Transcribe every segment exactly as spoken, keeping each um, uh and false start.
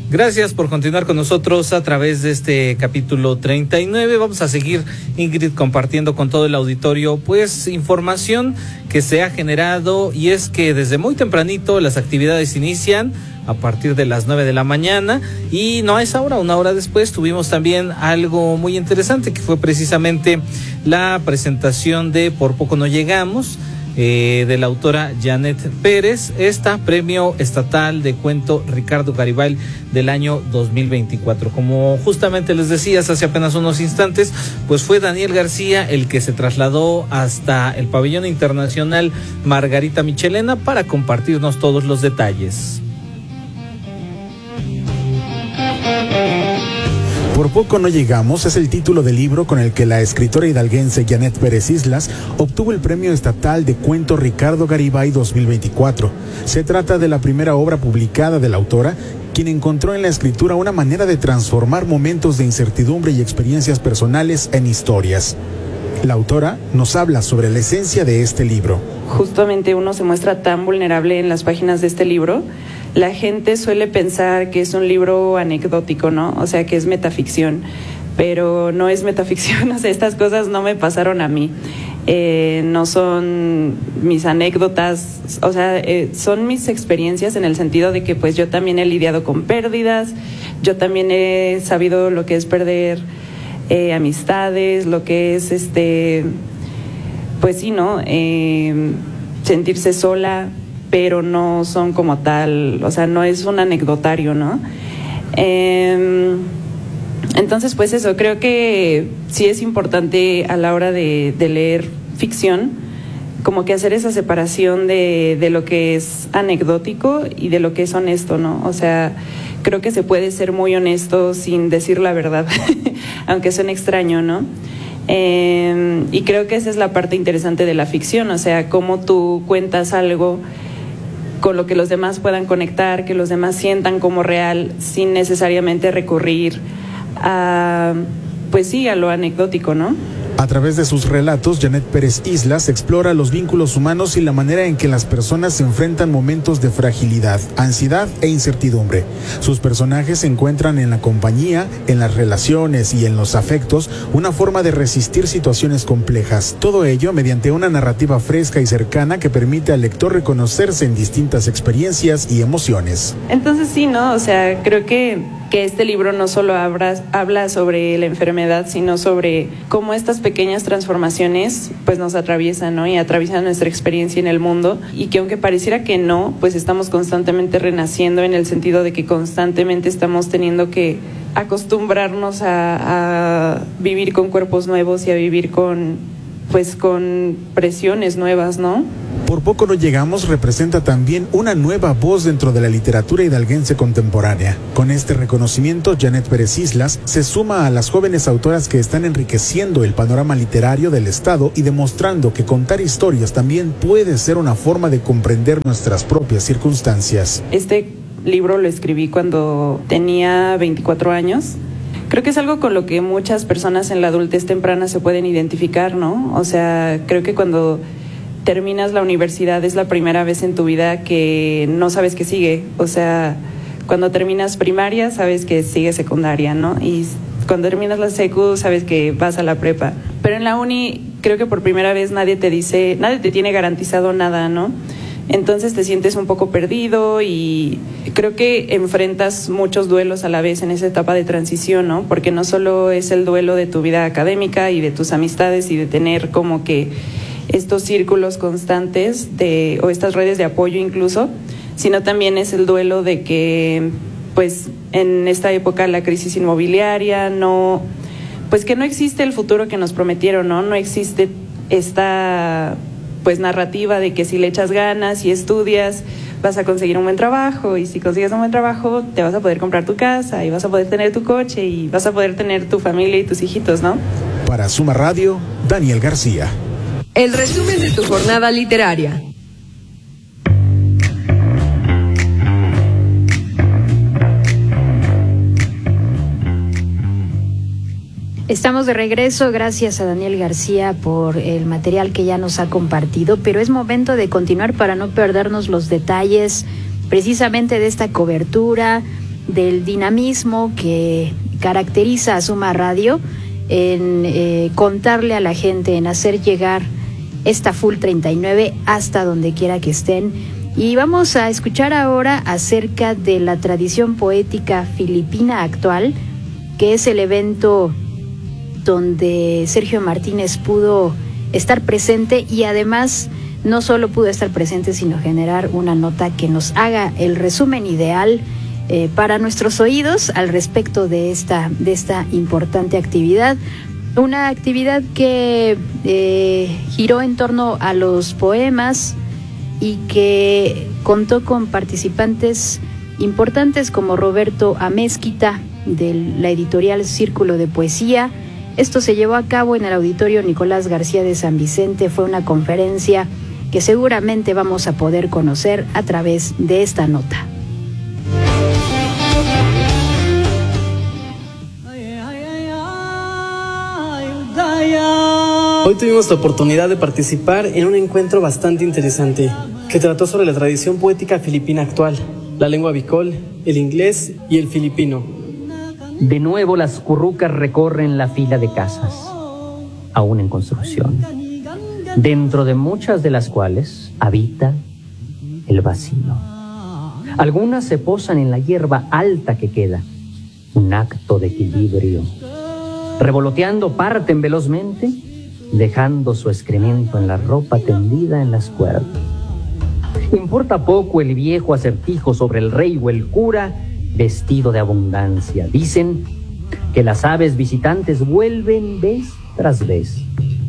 Gracias por continuar con nosotros a través de este capítulo treinta y nueve. Vamos a seguir, Ingrid, compartiendo con todo el auditorio pues información que se ha generado, y es que desde muy tempranito las actividades inician a partir de las nueve de la mañana, y no a esa hora, una hora después tuvimos también algo muy interesante, que fue precisamente la presentación de Por Poco No Llegamos, Eh, de la autora Janet Pérez, esta premio estatal de cuento Ricardo Garibay del año dos mil veinticuatro. Como justamente les decías hace apenas unos instantes, pues fue Daniel García el que se trasladó hasta el pabellón internacional Margarita Michelena para compartirnos todos los detalles. Por Poco No Llegamos es el título del libro con el que la escritora hidalguense Janet Pérez Islas obtuvo el Premio Estatal de Cuento Ricardo Garibay dos mil veinticuatro. Se trata de la primera obra publicada de la autora, quien encontró en la escritura una manera de transformar momentos de incertidumbre y experiencias personales en historias. La autora nos habla sobre la esencia de este libro. Justamente uno se muestra tan vulnerable en las páginas de este libro. La gente suele pensar que es un libro anecdótico, ¿no? O sea, que es metaficción, pero no es metaficción. O sea, estas cosas no me pasaron a mí. Eh, no son mis anécdotas, o sea, eh, son mis experiencias en el sentido de que pues yo también he lidiado con pérdidas, yo también he sabido lo que es perder eh, amistades, lo que es, este, pues sí, ¿no? Eh, sentirse sola, pero no son como tal, o sea, no es un anecdotario, ¿no? Eh, entonces, pues eso, creo que sí es importante a la hora de, de leer ficción, como que hacer esa separación de, de lo que es anecdótico y de lo que es honesto, ¿no? O sea, creo que se puede ser muy honesto sin decir la verdad, aunque suene extraño, ¿no? Eh, y creo que esa es la parte interesante de la ficción, o sea, cómo tú cuentas algo con lo que los demás puedan conectar, que los demás sientan como real, sin necesariamente recurrir a, pues sí, a lo anecdótico, ¿no? A través de sus relatos, Janet Pérez Islas explora los vínculos humanos y la manera en que las personas se enfrentan momentos de fragilidad, ansiedad e incertidumbre. Sus personajes encuentran en la compañía, en las relaciones y en los afectos una forma de resistir situaciones complejas. Todo ello mediante una narrativa fresca y cercana que permite al lector reconocerse en distintas experiencias y emociones. Entonces sí, ¿no? O sea, creo que, que este libro no solo habla, habla sobre la enfermedad, sino sobre cómo estas pequeñas transformaciones pues nos atraviesan, ¿no? Y atraviesan nuestra experiencia en el mundo, y que aunque pareciera que no, pues estamos constantemente renaciendo, en el sentido de que constantemente estamos teniendo que acostumbrarnos a, a vivir con cuerpos nuevos y a vivir con, pues con presiones nuevas, ¿no? Por Poco No Llegamos representa también una nueva voz dentro de la literatura hidalguense contemporánea. Con este reconocimiento, Janet Pérez Islas se suma a las jóvenes autoras que están enriqueciendo el panorama literario del estado y demostrando que contar historias también puede ser una forma de comprender nuestras propias circunstancias. Este libro lo escribí cuando tenía veinticuatro años. Creo que es algo con lo que muchas personas en la adultez temprana se pueden identificar, ¿no? O sea, creo que cuando terminas la universidad es la primera vez en tu vida que no sabes qué sigue. O sea, cuando terminas primaria sabes que sigue secundaria, ¿no? Y cuando terminas la secu sabes que vas a la prepa. Pero en la uni creo que por primera vez nadie te dice, nadie te tiene garantizado nada, ¿no? Entonces te sientes un poco perdido y creo que enfrentas muchos duelos a la vez en esa etapa de transición, ¿no? Porque no solo es el duelo de tu vida académica y de tus amistades y de tener como que estos círculos constantes de, o estas redes de apoyo incluso, sino también es el duelo de que pues en esta época la crisis inmobiliaria no, pues que no existe el futuro que nos prometieron, ¿no? No existe esta pues narrativa de que si le echas ganas y estudias vas a conseguir un buen trabajo, y si consigues un buen trabajo te vas a poder comprar tu casa y vas a poder tener tu coche y vas a poder tener tu familia y tus hijitos, ¿no? Para Suma Radio, Daniel García. El resumen de tu jornada literaria. Estamos de regreso, gracias a Daniel García por el material que ya nos ha compartido, pero es momento de continuar para no perdernos los detalles precisamente de esta cobertura, del dinamismo que caracteriza a Suma Radio en eh, contarle a la gente, en hacer llegar esta Full treinta y nueve hasta donde quiera que estén. Y vamos a escuchar ahora acerca de la tradición poética filipina actual, que es el evento donde Sergio Martínez pudo estar presente y además no solo pudo estar presente, sino generar una nota que nos haga el resumen ideal eh, para nuestros oídos al respecto de esta, de esta importante actividad. Una actividad que eh, giró en torno a los poemas y que contó con participantes importantes como Roberto Amezquita, de la editorial Círculo de Poesía. Esto se llevó a cabo en el Auditorio Nicolás García de San Vicente. Fue una conferencia que seguramente vamos a poder conocer a través de esta nota. Hoy tuvimos la oportunidad de participar en un encuentro bastante interesante que trató sobre la tradición poética filipina actual, la lengua bicol, el inglés y el filipino. De nuevo las currucas recorren la fila de casas, aún en construcción, dentro de muchas de las cuales habita el vacío. Algunas se posan en la hierba alta que queda, un acto de equilibrio. Revoloteando parten velozmente, dejando su excremento en la ropa tendida en las cuerdas. Importa poco el viejo acertijo sobre el rey o el cura vestido de abundancia. Dicen que las aves visitantes vuelven vez tras vez.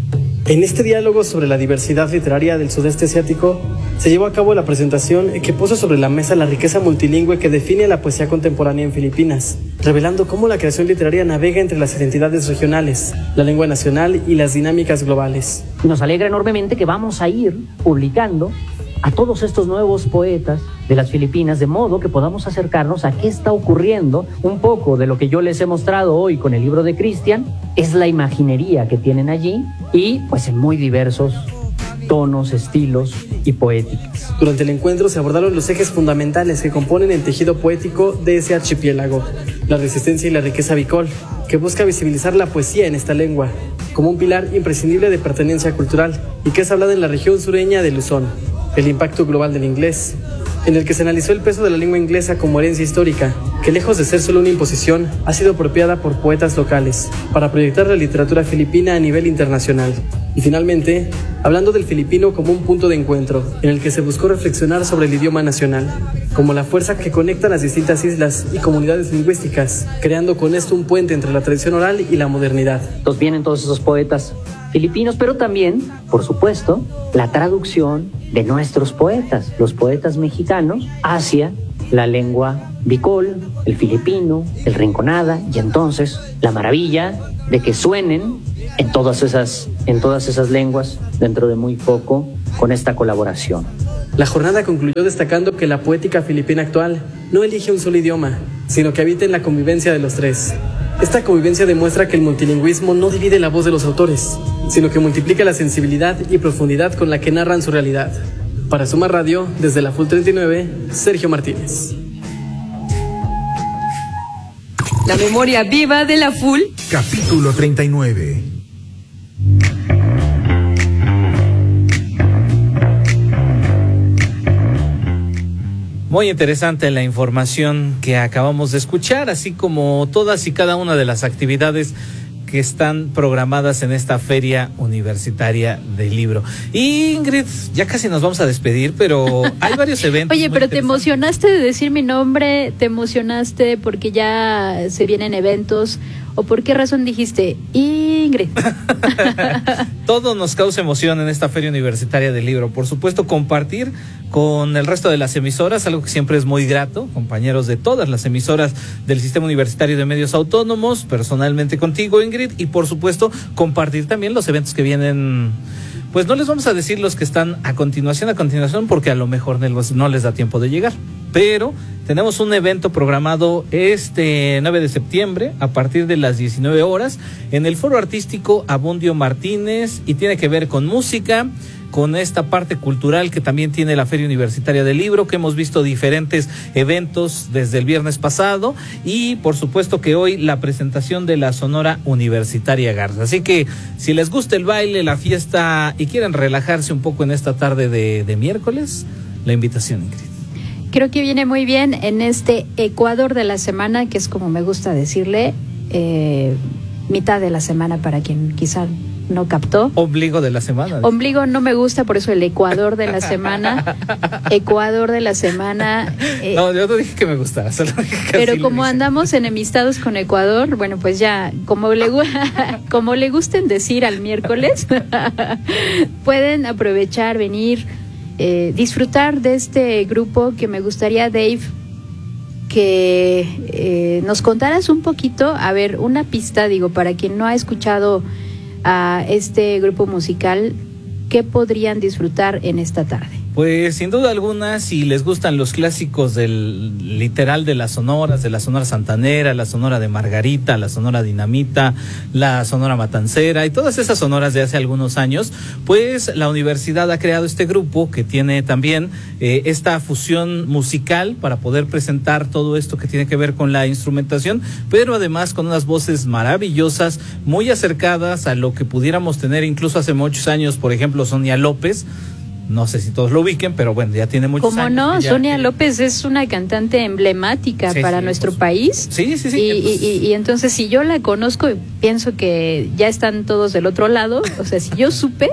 En este diálogo sobre la diversidad literaria del sudeste asiático, se llevó a cabo la presentación que puso sobre la mesa la riqueza multilingüe que define la poesía contemporánea en Filipinas, revelando cómo la creación literaria navega entre las identidades regionales, la lengua nacional y las dinámicas globales. Nos alegra enormemente que vamos a ir publicando a todos estos nuevos poetas de las Filipinas, de modo que podamos acercarnos a qué está ocurriendo. Un poco de lo que yo les he mostrado hoy con el libro de Cristian es la imaginería que tienen allí y pues en muy diversos tonos, estilos y poéticas. Durante el encuentro se abordaron los ejes fundamentales que componen el tejido poético de ese archipiélago, la resistencia y la riqueza bicol, que busca visibilizar la poesía en esta lengua como un pilar imprescindible de pertenencia cultural y que es hablada en la región sureña de Luzón. El impacto global del inglés, en el que se analizó el peso de la lengua inglesa como herencia histórica, que lejos de ser solo una imposición, ha sido apropiada por poetas locales para proyectar la literatura filipina a nivel internacional. Y finalmente, hablando del filipino como un punto de encuentro, en el que se buscó reflexionar sobre el idioma nacional, como la fuerza que conecta las distintas islas y comunidades lingüísticas, creando con esto un puente entre la tradición oral y la modernidad. Entonces vienen todos esos poetas filipinos, pero también, por supuesto, la traducción de nuestros poetas, los poetas mexicanos, hacia la lengua bicol, el filipino, el rinconada, y entonces la maravilla de que suenen en todas esas, en todas esas lenguas dentro de muy poco con esta colaboración. La jornada concluyó destacando que la poética filipina actual no elige un solo idioma, sino que habita en la convivencia de los tres. Esta convivencia demuestra que el multilingüismo no divide la voz de los autores, sino que multiplica la sensibilidad y profundidad con la que narran su realidad. Para Suma Radio, desde la Full treinta y nueve, Sergio Martínez. La memoria viva de la Full. Capítulo treinta y nueve. Muy interesante la información que acabamos de escuchar, así como todas y cada una de las actividades que están programadas en esta Feria Universitaria del Libro. Y Ingrid, ya casi nos vamos a despedir, pero hay varios eventos. Oye, pero te emocionaste de decir mi nombre, te emocionaste porque ya se vienen eventos, o por qué razón dijiste Ingrid. Todo nos causa emoción en esta Feria Universitaria del Libro. Por supuesto, compartir con el resto de las emisoras, algo que siempre es muy grato, compañeros de todas las emisoras del Sistema Universitario de Medios Autónomos, personalmente contigo, Ingrid, y por supuesto, compartir también los eventos que vienen. Pues no les vamos a decir los que están a continuación, a continuación, porque a lo mejor no les da tiempo de llegar. pero tenemos un evento programado este nueve de septiembre a partir de las diecinueve horas en el Foro Artístico Abundio Martínez, y tiene que ver con música, con esta parte cultural que también tiene la Feria Universitaria del Libro, que hemos visto diferentes eventos desde el viernes pasado, y por supuesto que hoy la presentación de la Sonora Universitaria Garza. Así que si les gusta el baile, la fiesta y quieren relajarse un poco en esta tarde de, de miércoles, la invitación, Ingrid. Creo que viene muy bien en este Ecuador de la semana, que es como me gusta decirle, eh, mitad de la semana para quien quizá no captó. Ombligo de la semana. Ombligo no me gusta, por eso el Ecuador de la semana. Ecuador de la semana. Eh, no, yo no dije que me gustaba, solo dije que pero como andamos enemistados con Ecuador, bueno, pues ya, como le, como le gusten decir al miércoles, pueden aprovechar, venir, eh, disfrutar de este grupo que me gustaría, Dave, que eh, nos contaras un poquito, a ver, una pista, digo, para quien no ha escuchado a este grupo musical, ¿qué podrían disfrutar en esta tarde? Pues sin duda alguna, si les gustan los clásicos del literal de las sonoras, de la Sonora Santanera, la Sonora de Margarita, la Sonora Dinamita, la Sonora Matancera y todas esas sonoras de hace algunos años, pues la universidad ha creado este grupo que tiene también eh, esta fusión musical para poder presentar todo esto que tiene que ver con la instrumentación, pero además con unas voces maravillosas, muy acercadas a lo que pudiéramos tener incluso hace muchos años, por ejemplo, Sonia López. No sé si todos lo ubiquen, pero bueno, ya tiene muchos ¿Cómo años. ¿Cómo no? Ya, Sonia que... López es una cantante emblemática sí, para sí, nuestro pues, país. Sí, sí, sí. Y, pues... y, y entonces, si yo la conozco, pienso que ya están todos del otro lado. O sea, si yo supe,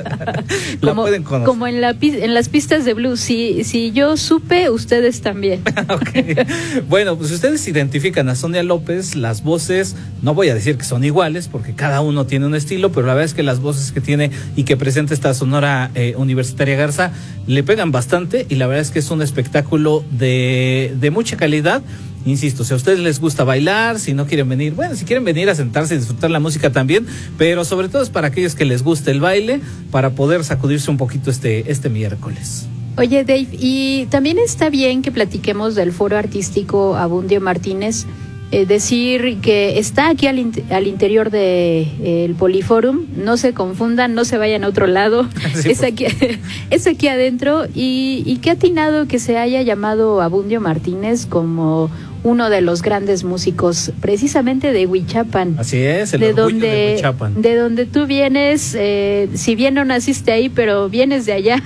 como, como en, la, en las pistas de blues, si, si yo supe, ustedes también. Okay. Bueno, pues ustedes identifican a Sonia López, las voces, no voy a decir que son iguales, porque cada uno tiene un estilo, pero la verdad es que las voces que tiene y que presenta esta Sonora eh, Universitaria Garza le pegan bastante, y la verdad es que es un espectáculo de, de mucha calidad. Insisto, si a ustedes les gusta bailar, si no quieren venir, bueno, si quieren venir a sentarse y disfrutar la música también, pero sobre todo es para aquellos que les gusta el baile, para poder sacudirse un poquito este, este miércoles. Oye, Dave, y también está bien que platiquemos del Foro Artístico Abundio Martínez. Eh, decir que está aquí al, in- al interior de eh, el Poliforum, no se confundan, no se vayan a otro lado, sí, es, aquí, es aquí adentro, y, y qué atinado que se haya llamado Abundio Martínez como uno de los grandes músicos precisamente de Huichapan. Así es, el de orgullo donde, de Huichapan. De donde tú vienes, eh, si bien no naciste ahí, pero vienes de allá,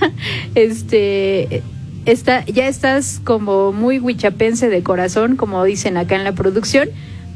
este... Está, ya estás como muy huichapense de corazón, como dicen acá en la producción.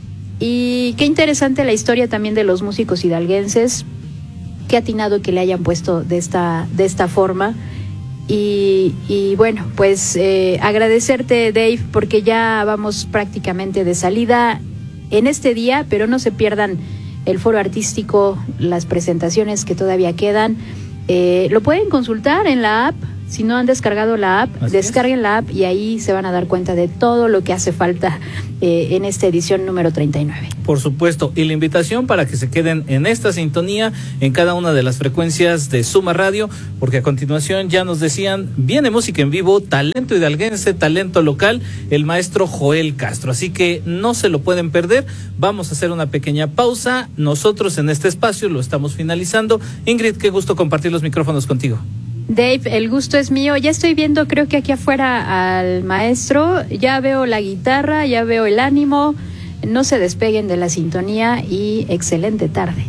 Y qué interesante la historia también de los músicos hidalguenses. Qué atinado que le hayan puesto de esta, de esta forma. Y, y bueno, pues eh, agradecerte, Dave, porque ya vamos prácticamente de salida en este día, pero no se pierdan el Foro Artístico, las presentaciones que todavía quedan. Eh, lo pueden consultar en la app. Si no han descargado la app, Así descarguen es. la app y ahí se van a dar cuenta de todo lo que hace falta eh, en esta edición número treinta y nueve. Por supuesto, y la invitación para que se queden en esta sintonía en cada una de las frecuencias de Suma Radio, porque a continuación ya nos decían, viene música en vivo, talento hidalguense, talento local, el maestro Joel Castro, así que no se lo pueden perder. Vamos a hacer una pequeña pausa, nosotros en este espacio lo estamos finalizando. Ingrid, qué gusto compartir los micrófonos contigo. Dave, el gusto es mío. Ya estoy viendo, creo que aquí afuera al maestro, ya veo la guitarra, ya veo el ánimo. No se despeguen de la sintonía y excelente tarde.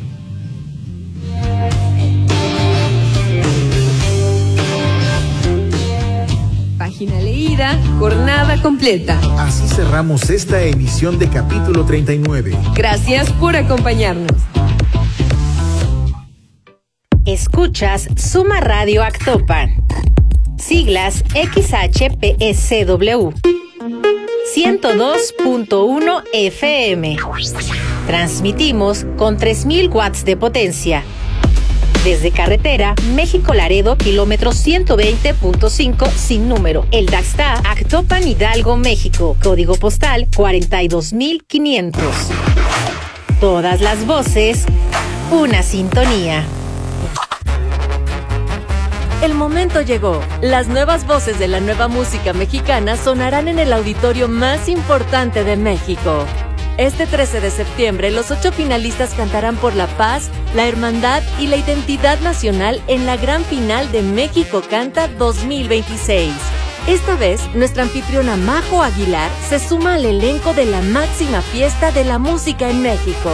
Página leída, jornada completa. Así cerramos esta emisión de capítulo treinta y nueve. Gracias por acompañarnos. Escuchas Suma Radio Actopan, siglas X H P S W, ciento dos punto uno F M. Transmitimos con tres mil watts de potencia. Desde carretera México-Laredo, kilómetro ciento veinte punto cinco sin número. El Daxta, Actopan, Hidalgo, México. Código postal cuarenta y dos mil quinientos. Todas las voces, una sintonía. El momento llegó. Las nuevas voces de la nueva música mexicana sonarán en el auditorio más importante de México. Este trece de septiembre, los ocho finalistas cantarán por la paz, la hermandad y la identidad nacional en la gran final de México Canta dos mil veintiséis. Esta vez, nuestra anfitriona Majo Aguilar se suma al elenco de la máxima fiesta de la música en México.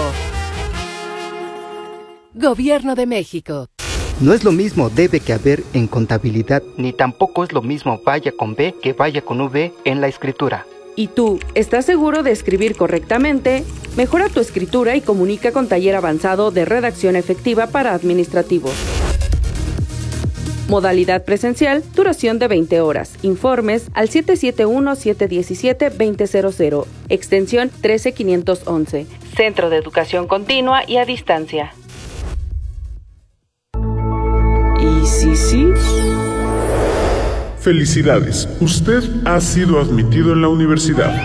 Gobierno de México. No es lo mismo debe que haber en contabilidad, ni tampoco es lo mismo vaya con B que vaya con V en la escritura. ¿Y tú, estás seguro de escribir correctamente? Mejora tu escritura y comunica con Taller Avanzado de Redacción Efectiva para Administrativos. Modalidad presencial, duración de veinte horas. Informes al siete siete uno, siete uno siete, dos cero cero cero, extensión trece quinientos once. Centro de Educación Continua y a Distancia. ¿Y sí, sí? Felicidades, usted ha sido admitido en la universidad.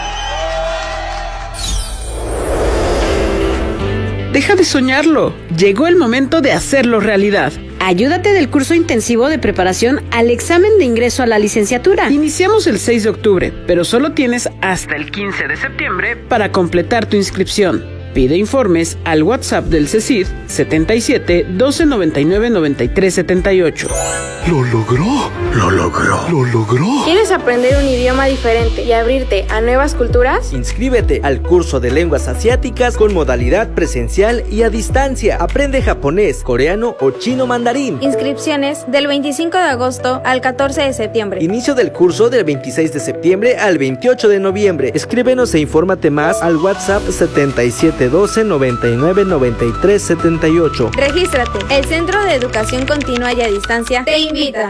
Deja de soñarlo, llegó el momento de hacerlo realidad. Ayúdate del curso intensivo de preparación al examen de ingreso a la licenciatura. Iniciamos el seis de octubre, pero solo tienes hasta el quince de septiembre para completar tu inscripción. Pide informes al WhatsApp del CECID setenta y siete, doce noventa y nueve, noventa y tres setenta y ocho. ¡Lo logró! ¡Lo logró! ¡Lo logró! ¿Quieres aprender un idioma diferente y abrirte a nuevas culturas? Inscríbete al curso de lenguas asiáticas con modalidad presencial y a distancia. Aprende japonés, coreano o chino mandarín. Inscripciones del veinticinco de agosto al catorce de septiembre. Inicio del curso del veintiséis de septiembre al veintiocho de noviembre. Escríbenos e infórmate más al WhatsApp setenta y siete, doce, noventa y nueve, noventa y tres setenta y ocho. Regístrate. El Centro de Educación Continua y a Distancia te invita.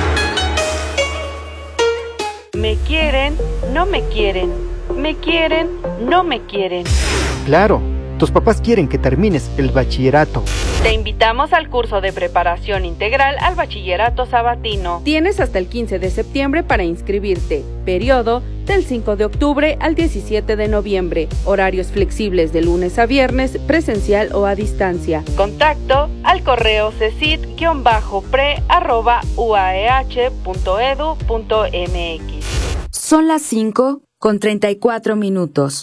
Me quieren, no me quieren. Me quieren, no me quieren. Claro, tus papás quieren que termines el bachillerato. Te invitamos al curso de preparación integral al bachillerato sabatino. Tienes hasta el quince de septiembre para inscribirte. Periodo del cinco de octubre al diecisiete de noviembre. Horarios flexibles de lunes a viernes, presencial o a distancia. Contacto al correo cecid-pre arroba uaeh punto edu punto mx. Son las cinco con treinta y cuatro minutos.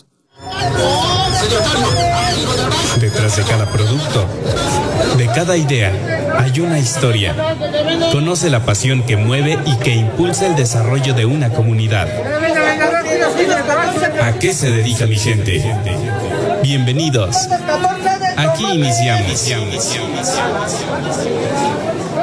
Detrás de cada producto, de cada idea, hay una historia. Conoce la pasión que mueve y que impulsa el desarrollo de una comunidad. ¿A qué se dedica mi gente? Bienvenidos. Aquí iniciamos.